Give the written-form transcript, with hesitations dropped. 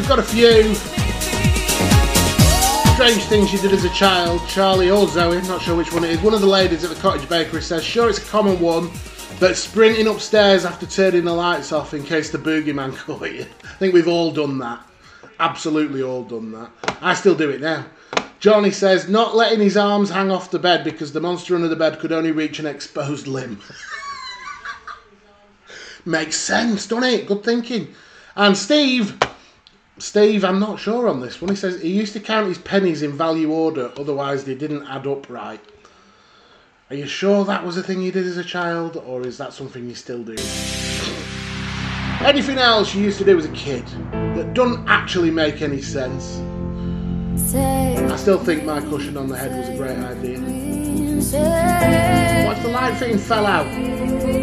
we've got a few strange things you did as a child. Charlie or Zoe, not sure which one it is. One of the ladies at the cottage bakery says, sure it's a common one, but sprinting upstairs after turning the lights off in case the boogeyman caught you. I think we've all done that. Absolutely all done that. I still do it now. Johnny says, not letting his arms hang off the bed because the monster under the bed could only reach an exposed limb. Makes sense, doesn't it? Good thinking. And Steve, I'm not sure on this one. He says he used to count his pennies in value order, otherwise they didn't add up right. Are you sure that was a thing you did as a child, or is that something you still do? Anything else you used to do as a kid that doesn't actually make any sense? I still think my cushion on the head was a great idea. What if the light fitting fell out?